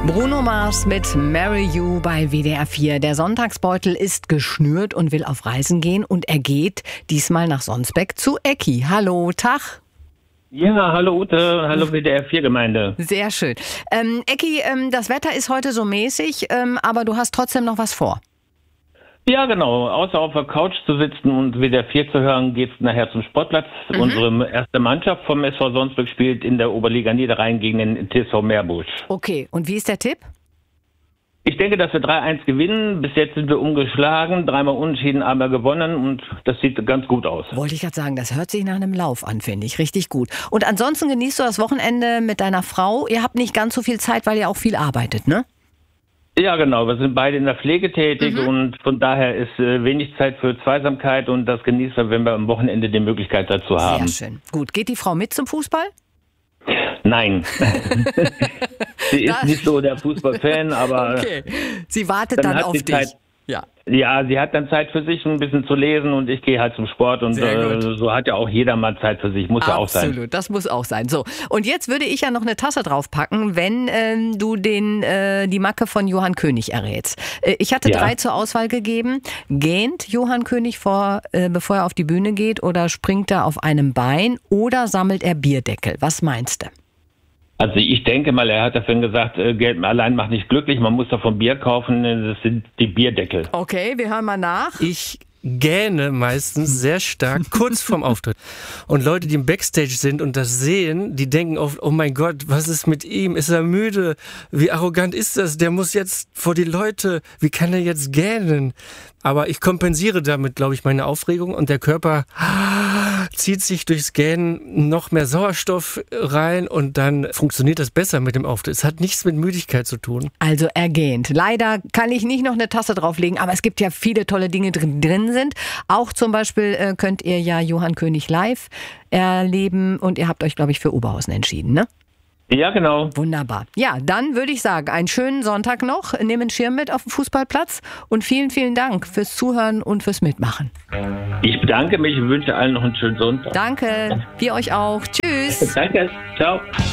Bruno Mars mit Marry You bei WDR 4. Der Sonntagsbeutel ist geschnürt und will auf Reisen gehen und er geht diesmal nach Sonsbeck zu Ecki. Hallo, Tag. Ja, hallo Ute, hallo WDR 4 Gemeinde. Sehr schön. Ecki, das Wetter ist heute so mäßig, aber du hast trotzdem noch was vor. Ja, genau. Außer auf der Couch zu sitzen und WDR 4 zu hören, geht's nachher zum Sportplatz. Unsere erste Mannschaft vom SV Sonsbeck spielt in der Oberliga Niederrhein gegen den TSV Meerbusch. Okay, und wie ist der Tipp? Ich denke, dass wir 3-1 gewinnen. Bis jetzt sind wir ungeschlagen, 3-mal unentschieden, einmal gewonnen und das sieht ganz gut aus. Wollte ich gerade sagen, das hört sich nach einem Lauf an, finde ich. Richtig gut. Und ansonsten genießt du das Wochenende mit deiner Frau. Ihr habt nicht ganz so viel Zeit, weil ihr auch viel arbeitet, ne? Ja, genau. Wir sind beide in der Pflege tätig und von daher ist wenig Zeit für Zweisamkeit und das genießen wir, wenn wir am Wochenende die Möglichkeit dazu haben. Sehr schön. Gut. Geht die Frau mit zum Fußball? Nein. Sie ist nicht so der Fußballfan, aber okay. Sie wartet dann auf dich. Zeit, ja, sie hat dann Zeit für sich, ein bisschen zu lesen und ich gehe halt zum Sport und so hat ja auch jeder mal Zeit für sich, muss ja auch sein. Absolut, das muss auch sein. So, und jetzt würde ich ja noch eine Tasse draufpacken, wenn du die Macke von Johann König errätst. Ich hatte 3 zur Auswahl gegeben. Gähnt Johann König bevor er auf die Bühne geht oder springt er auf einem Bein oder sammelt er Bierdeckel? Was meinst du? Also ich denke mal, er hat ja vorhin gesagt, Geld allein macht nicht glücklich, man muss davon Bier kaufen, das sind die Bierdeckel. Okay, wir hören mal nach. Ich gähne meistens sehr stark kurz vorm Auftritt. Und Leute, die im Backstage sind und das sehen, die denken oft, oh mein Gott, was ist mit ihm? Ist er müde? Wie arrogant ist das? Der muss jetzt vor die Leute, wie kann er jetzt gähnen? Aber ich kompensiere damit, glaube ich, meine Aufregung und der Körper zieht sich durchs Gähnen noch mehr Sauerstoff rein und dann funktioniert das besser mit dem Auftritt. Es hat nichts mit Müdigkeit zu tun. Also er gähnt. Leider kann ich nicht noch eine Tasse drauflegen, aber es gibt ja viele tolle Dinge drin sind. Auch zum Beispiel könnt ihr ja Johann König live erleben und ihr habt euch, glaube ich, für Oberhausen entschieden, ne? Ja, genau. Wunderbar. Ja, dann würde ich sagen, einen schönen Sonntag noch. Nehmt einen Schirm mit auf dem Fußballplatz und vielen, vielen Dank fürs Zuhören und fürs Mitmachen. Ich bedanke mich und wünsche allen noch einen schönen Sonntag. Danke, wir euch auch. Tschüss. Danke, ciao.